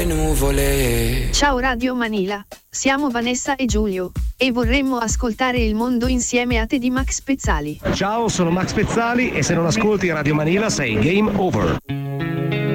nuvole. Ciao Radio Manila, siamo Vanessa e Giulio e vorremmo ascoltare Il mondo insieme a te di Max Pezzali. Ciao, sono Max Pezzali e se non ascolti Radio Manila sei game over.